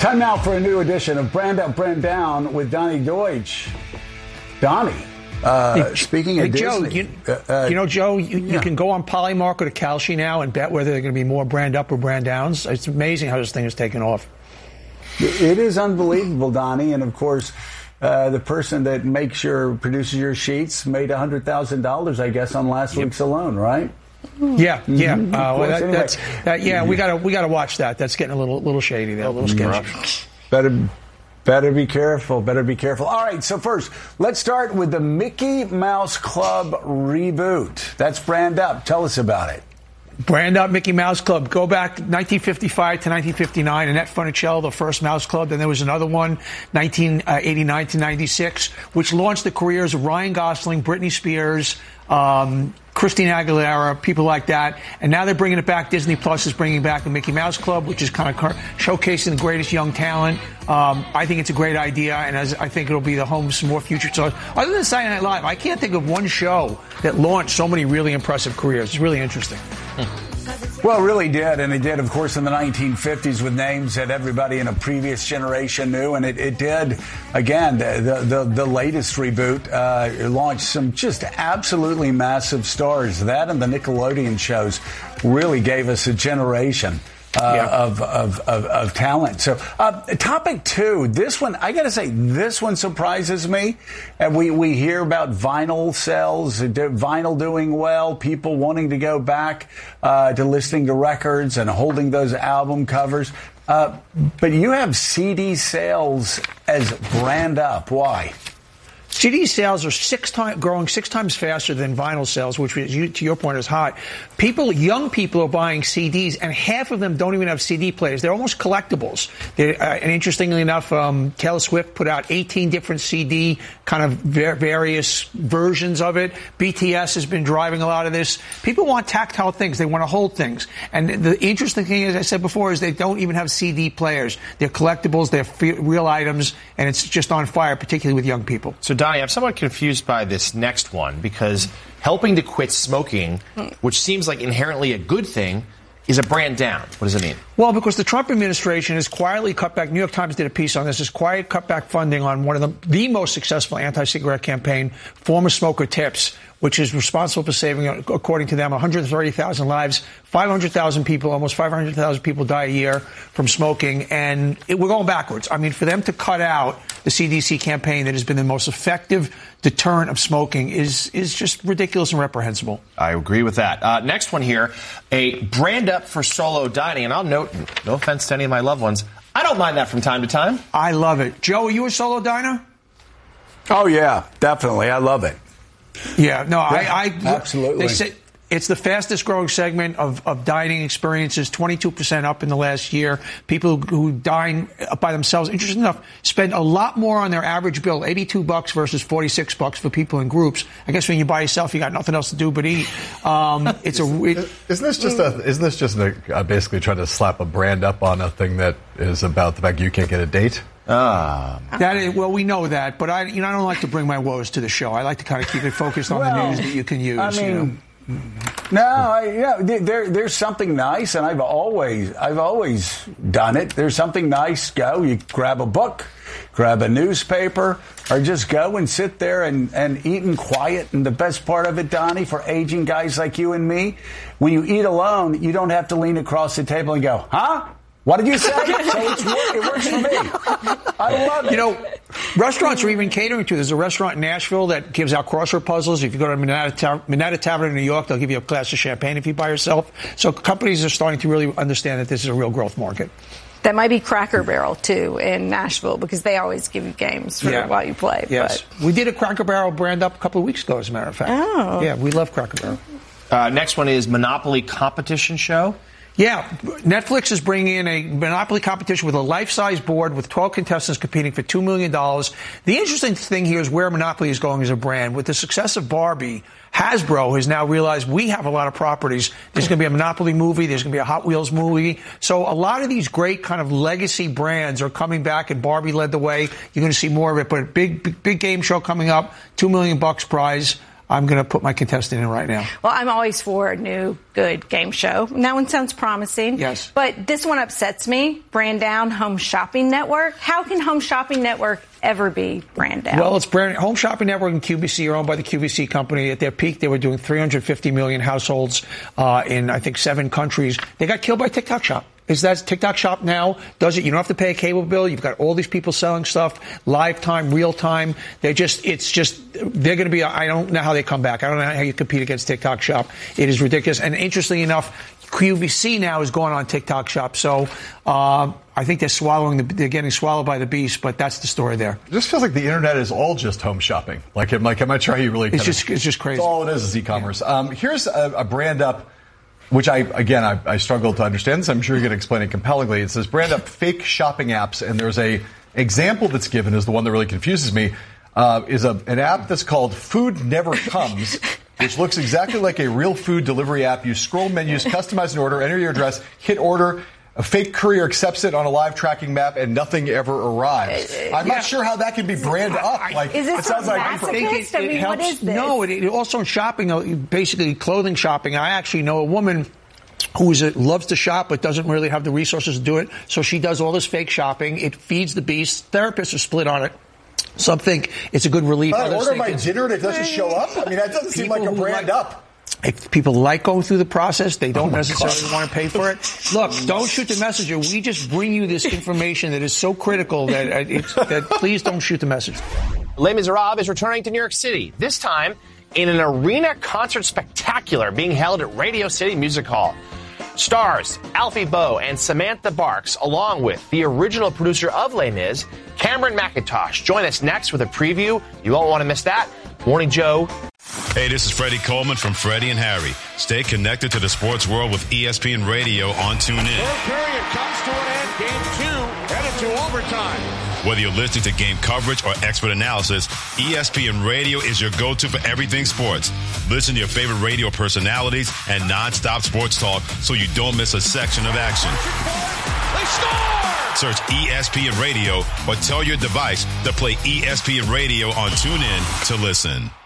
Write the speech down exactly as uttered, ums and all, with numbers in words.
Time now for a new edition of Brand Up, Brand Down with Donnie Deutsch. Donnie, uh, hey, speaking of hey, Joe, Disney. You, uh, you know, Joe, you, yeah. you can go on Polymarket or Kalshi now and bet whether they're going to be more brand up or brand downs. It's amazing how this thing has taken off. It is unbelievable, Donnie. And, of course, uh, the person that makes your, produces your sheets made one hundred thousand dollars, I guess, on last yep. week's alone, right? Yeah, yeah, mm-hmm. uh, well, that, anyway. that's that, yeah. We gotta we gotta watch that. That's getting a little little shady there, a little sketchy. Better, better be careful. Better be careful. All right. So first, let's start with the Mickey Mouse Club reboot. That's Brand Up. Tell us about it. Brand Up Mickey Mouse Club. Go back nineteen fifty-five to nineteen fifty-nine. Annette Funicello, the first Mouse Club. Then there was another one, nineteen eighty-nine to ninety-six, which launched the careers of Ryan Gosling, Britney Spears, um, Christina Aguilera, people like that. And now they're bringing it back. Disney Plus is bringing back the Mickey Mouse Club, which is kind of showcasing the greatest young talent. Um, I think it's a great idea, and as I think it'll be the home to some more future stars. Other than Saturday Night Live, I can't think of one show that launched so many really impressive careers. It's really interesting. Well, it really did, and it did, of course, in the nineteen fifties with names that everybody in a previous generation knew, and it, it did, again, the the, the latest reboot uh, launched some just absolutely massive stars. That and the Nickelodeon shows really gave us a generation. Uh, yeah. of, of, of, of talent. So, uh, topic two, this one, I gotta say, this one surprises me. And we, we hear about vinyl sales, vinyl doing well, people wanting to go back, uh, to listening to records and holding those album covers. Uh, but you have C D sales as Brand Up. Why? C D sales are six times growing six times faster than vinyl sales, which, to your point, is hot. People, young people, are buying C Ds, and half of them don't even have C D players. They're almost collectibles. They're, uh, and interestingly enough, um, Taylor Swift put out eighteen different C D kind of ver- various versions of it. B T S has been driving a lot of this. People want tactile things. They want to hold things. And the interesting thing, as I said before, is they don't even have C D players. They're collectibles. They're f- real items, and it's just on fire, particularly with young people. So, Donnie, I'm somewhat confused by this next one because helping to quit smoking, which seems like inherently a good thing, is a brand down. What does it mean? Well, because the Trump administration has quietly cut back, New York Times did a piece on this, has quiet cut back funding on one of the, the most successful anti-cigarette campaign, Former Smoker Tips, which is responsible for saving, according to them, one hundred thirty thousand lives. five hundred thousand people, almost five hundred thousand people die a year from smoking, and it, we're going backwards. I mean, for them to cut out the C D C campaign that has been the most effective deterrent of smoking is is just ridiculous and reprehensible. I agree with that. Uh, next one here, a Brand Up for solo dining, and I'll note, no offense to any of my loved ones, I don't mind that from time to time. I love it. Joe, are you a solo diner? Oh, yeah, definitely. I love it. Yeah, no, yeah, I, I absolutely. They say it's the fastest growing segment of, of dining experiences, twenty-two percent up in the last year. People who dine by themselves, interesting enough, spend a lot more on their average bill, eighty-two bucks versus forty-six bucks for people in groups. I guess when you buy yourself, you got nothing else to do but eat. Um, it's a it, isn't this just a isn't this just a, uh, basically trying to slap a brand up on a thing that is about the fact you can't get a date? Ah, that is, well, we know that, but I, you know, I don't like to bring my woes to the show. I like to kind of keep it focused on well, the news that you can use. I mean, you know? no, I, yeah, there, there's something nice, and I've always, I've always done it. There's something nice. Go, you grab a book, grab a newspaper, or just go and sit there and, and eat in quiet. And the best part of it, Donnie, for aging guys like you and me, when you eat alone, you don't have to lean across the table and go, huh? What did you say? So it's, it works for me. I love it. You know, restaurants are even catering to. There's a restaurant in Nashville that gives out crossword puzzles. If you go to Minetta, Ta- Minetta Tavern in New York, they'll give you a glass of champagne if you buy yourself. So companies are starting to really understand that this is a real growth market. That might be Cracker Barrel, too, in Nashville, because they always give you games for yeah. while you play. Yes. But. We did a Cracker Barrel brand up a couple of weeks ago, as a matter of fact. Oh. Yeah, we love Cracker Barrel. Uh, next one is Monopoly Competition Show. Yeah, Netflix is bringing in a Monopoly competition with a life-size board with twelve contestants competing for two million dollars. The interesting thing here is where Monopoly is going as a brand. With the success of Barbie, Hasbro has now realized we have a lot of properties. There's going to be a Monopoly movie. There's going to be a Hot Wheels movie. So a lot of these great kind of legacy brands are coming back, and Barbie led the way. You're going to see more of it. But a big, big, big game show coming up, two million bucks prize. I'm going to put my contestant in right now. Well, I'm always for a new, good game show. And that one sounds promising. Yes. But this one upsets me. Brand down Home Shopping Network. How can Home Shopping Network ever be brand down? Well, it's brand Home Shopping Network and Q V C are owned by the Q V C company. At their peak, they were doing three hundred fifty million households uh, in, I think, seven countries. They got killed by TikTok Shop. Is that TikTok Shop now does it? You don't have to pay a cable bill. You've got all these people selling stuff, live time, real time. They just, it's just, they're going to be, I don't know how they come back. I don't know how you compete against TikTok Shop. It is ridiculous. And interestingly enough, Q V C now is going on TikTok Shop. So, uh, I think they're swallowing, the, they're getting swallowed by the beast, but that's the story there. It just feels like the internet is all just home shopping. Like, I'm, like, I'm not sure how you really. It's just, of, it's just crazy. It's all it is is e-commerce. Yeah. Um, here's a, a brand up. Which I, again, I, I struggle to understand, so I'm sure you're going to explain it compellingly. It says brand up fake shopping apps, and there's a example that's given is the one that really confuses me, uh, is a, an app that's called Food Never Comes, which looks exactly like a real food delivery app. You scroll menus, customize an order, enter your address, hit order. A fake courier accepts it on a live tracking map, and nothing ever arrives. I'm yeah. not sure how that can be brand up. Like, is this it sounds like I think it, it, it I mean, helps. What is this? No, it, it also in shopping, basically clothing shopping. I actually know a woman who is a, loves to shop but doesn't really have the resources to do it. So she does all this fake shopping. It feeds the beast. Therapists are split on it. Some think it's a good relief. I order my dinner and it doesn't show up. I mean, that doesn't seem like a brand like, up. If people like going through the process, they don't oh necessarily God. want to pay for it. Look, don't shoot the messenger. We just bring you this information that is so critical that, it's, that please don't shoot the messenger. Les Miserables is returning to New York City, this time in an arena concert spectacular being held at Radio City Music Hall. Stars Alfie Boe and Samantha Barks, along with the original producer of Les Mis, Cameron McIntosh, join us next with a preview. You won't want to miss that. Morning, Joe. Hey, this is Freddie Coleman from Freddie and Harry. Stay connected to the sports world with E S P N Radio on TuneIn. Third period comes to an end. Game two headed to overtime. Whether you're listening to game coverage or expert analysis, E S P N Radio is your go-to for everything sports. Listen to your favorite radio personalities and non-stop sports talk so you don't miss a section of action. They score! Search E S P N Radio or tell your device to play E S P N Radio on TuneIn to listen.